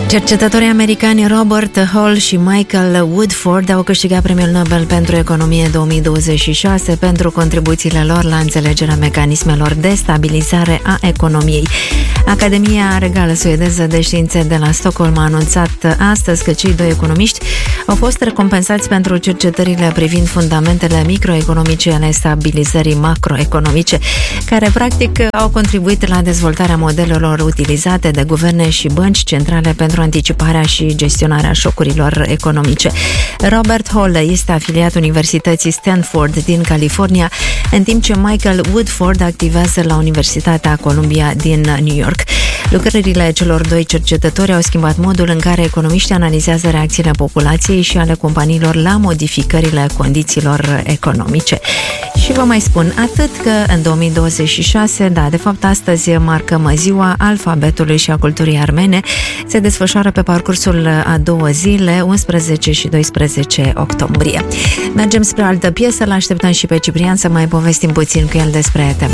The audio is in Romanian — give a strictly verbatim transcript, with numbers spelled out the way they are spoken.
Cercetătorii americani Robert Hall și Michael Woodford au câștigat Premiul Nobel pentru Economie două mii douăzeci și șase pentru contribuțiile lor la înțelegerea mecanismelor de stabilizare a economiei. Academia Regală Suedeză de Științe de la Stockholm a anunțat astăzi că cei doi economiști au fost recompensați pentru cercetările privind fundamentele microeconomice ale stabilizării macroeconomice, care practic au contribuit la dezvoltarea modelelor utilizate de guverne și bănci centrale pentru anticiparea și gestionarea șocurilor economice. Robert Hall este afiliat Universității Stanford din California, în timp ce Michael Woodford activează la Universitatea Columbia din New York. Lucrările celor doi cercetători au schimbat modul în care economiștii analizează reacțiile populației și ale companiilor la modificările condițiilor economice. Și vă mai spun atât că în două mii douăzeci și șase, da, de fapt astăzi marcăm ziua alfabetului și a culturii armene. Se desfășoară pe parcursul a două zile, unsprezece și doisprezece octombrie. Mergem spre altă piesă, l-așteptăm și pe Ciprian să mai povestim puțin cu el despre